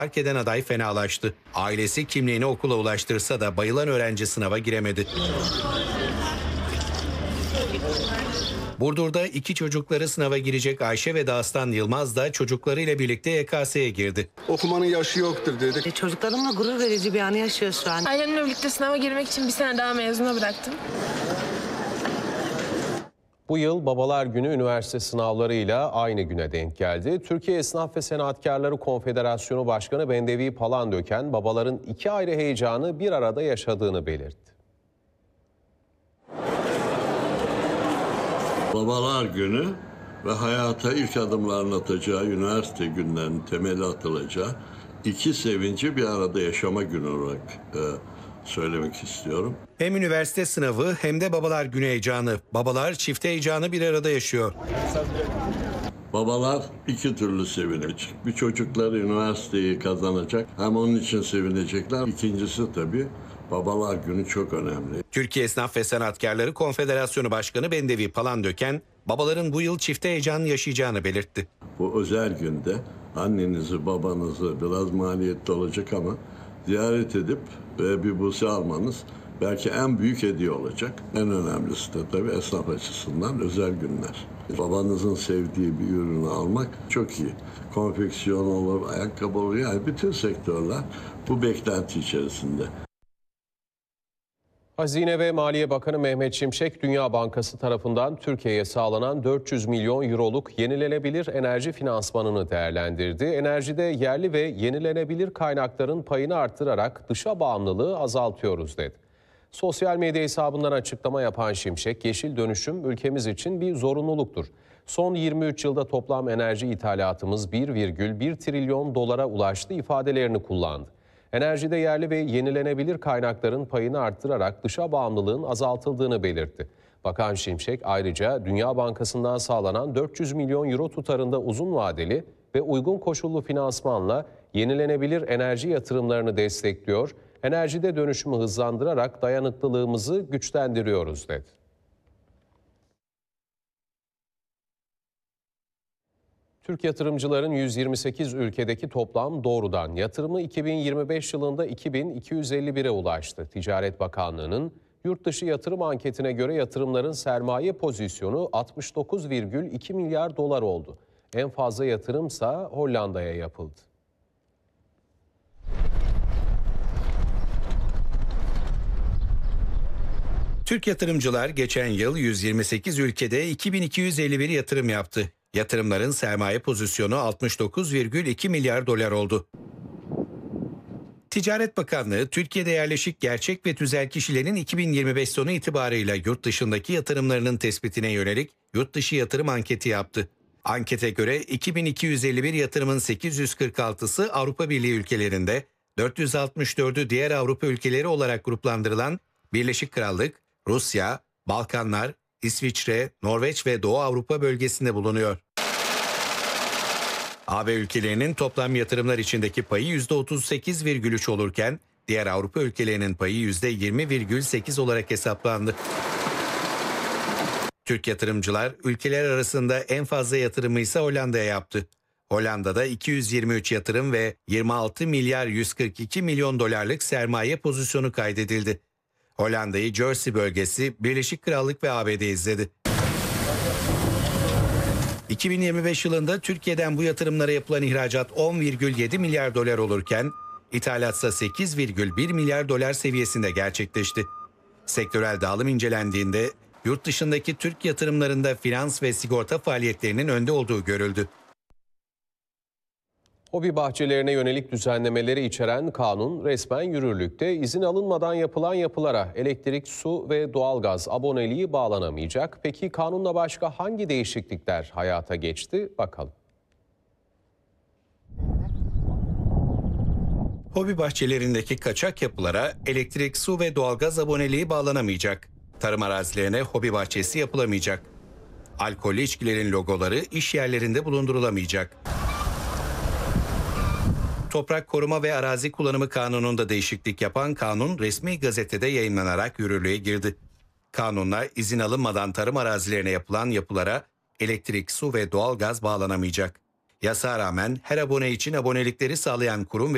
Fark eden aday fenalaştı. Ailesi kimliğini okula ulaştırsa da bayılan öğrenci sınava giremedi. Burdur'da 2 çocukları sınava girecek Ayşe ve Dağıstan Yılmaz da çocuklarıyla birlikte YKS'ye girdi. Okumanın yaşı yoktur dedik. Çocuklarımla gurur verici bir anı yaşıyoruz şu an. Ailemle birlikte sınava girmek için bir sene daha mezuna bıraktım. Bu yıl Babalar Günü üniversite sınavlarıyla aynı güne denk geldi. Türkiye Esnaf ve Sanatkarları Konfederasyonu Başkanı Bendevi Palandöken, babaların 2 ayrı heyecanı bir arada yaşadığını belirtti. Babalar Günü ve hayata ilk adımlarını atacağı üniversite günlerinin temeli atılacağı 2 sevinci bir arada yaşama günü olarak söylemek istiyorum. Hem üniversite sınavı hem de Babalar Günü heyecanı. Babalar çift heyecanı bir arada yaşıyor. Babalar 2 türlü sevinecek. Bir, çocukları üniversiteyi kazanacak. Hem onun için sevinecekler. İkincisi tabii Babalar Günü çok önemli. Türkiye Esnaf ve Sanatkarları Konfederasyonu Başkanı Bendevi Palandöken, babaların bu yıl çifte heyecan yaşayacağını belirtti. Bu özel günde annenizi, babanızı biraz maliyetli olacak ama ziyaret edip bir buse almanız belki en büyük hediye olacak. En önemlisi de tabii esnaf açısından özel günler. Babanızın sevdiği bir ürünü almak çok iyi. Konfeksiyon olur, ayakkabı olur, yani bütün sektörler bu beklenti içerisinde. Hazine ve Maliye Bakanı Mehmet Şimşek, Dünya Bankası tarafından Türkiye'ye sağlanan 400 milyon euroluk yenilenebilir enerji finansmanını değerlendirdi. Enerjide yerli ve yenilenebilir kaynakların payını artırarak dışa bağımlılığı azaltıyoruz dedi. Sosyal medya hesabından açıklama yapan Şimşek, yeşil dönüşüm ülkemiz için bir zorunluluktur. Son 23 yılda toplam enerji ithalatımız 1,1 trilyon dolara ulaştı ifadelerini kullandı. Enerjide yerli ve yenilenebilir kaynakların payını arttırarak dışa bağımlılığın azaltıldığını belirtti. Bakan Şimşek ayrıca Dünya Bankası'ndan sağlanan 400 milyon euro tutarında uzun vadeli ve uygun koşullu finansmanla yenilenebilir enerji yatırımlarını destekliyor, enerjide dönüşümü hızlandırarak dayanıklılığımızı güçlendiriyoruz dedi. Türk yatırımcıların 128 ülkedeki toplam doğrudan yatırımı 2025 yılında 2251'e ulaştı. Ticaret Bakanlığı'nın yurt dışı yatırım anketine göre yatırımların sermaye pozisyonu 69,2 milyar dolar oldu. En fazla yatırımsa Hollanda'ya yapıldı. Türk yatırımcılar geçen yıl 128 ülkede 2251 yatırım yaptı. Yatırımların sermaye pozisyonu 69,2 milyar dolar oldu. Ticaret Bakanlığı, Türkiye'de yerleşik gerçek ve tüzel kişilerin 2025 sonu itibarıyla yurt dışındaki yatırımlarının tespitine yönelik yurt dışı yatırım anketi yaptı. Ankete göre 2251 yatırımın 846'sı Avrupa Birliği ülkelerinde, 464'ü diğer Avrupa ülkeleri olarak gruplandırılan Birleşik Krallık, Rusya, Balkanlar, İsviçre, Norveç ve Doğu Avrupa bölgesinde bulunuyor. AB ülkelerinin toplam yatırımlar içindeki payı %38,3 olurken diğer Avrupa ülkelerinin payı %20,8 olarak hesaplandı. Türk yatırımcılar ülkeler arasında en fazla yatırımı ise Hollanda'ya yaptı. Hollanda'da 223 yatırım ve 26 milyar 142 milyon dolarlık sermaye pozisyonu kaydedildi. Hollanda'yı Jersey bölgesi, Birleşik Krallık ve ABD izledi. 2025 yılında Türkiye'den bu yatırımlara yapılan ihracat 10,7 milyar dolar olurken ithalatsa 8,1 milyar dolar seviyesinde gerçekleşti. Sektörel dağılım incelendiğinde yurt dışındaki Türk yatırımlarında finans ve sigorta faaliyetlerinin önde olduğu görüldü. Hobi bahçelerine yönelik düzenlemeleri içeren kanun resmen yürürlükte. İzin alınmadan yapılan yapılara elektrik, su ve doğalgaz aboneliği bağlanamayacak. Peki kanunla başka hangi değişiklikler hayata geçti? Bakalım. Hobi bahçelerindeki kaçak yapılara elektrik, su ve doğalgaz aboneliği bağlanamayacak. Tarım arazilerine hobi bahçesi yapılamayacak. Alkollü içkilerin logoları iş yerlerinde bulundurulamayacak. Toprak Koruma ve Arazi Kullanımı Kanunu'nda değişiklik yapan kanun resmi gazetede yayınlanarak yürürlüğe girdi. Kanunla izin alınmadan tarım arazilerine yapılan yapılara elektrik, su ve doğalgaz bağlanamayacak. Yasağa rağmen her abone için abonelikleri sağlayan kurum ve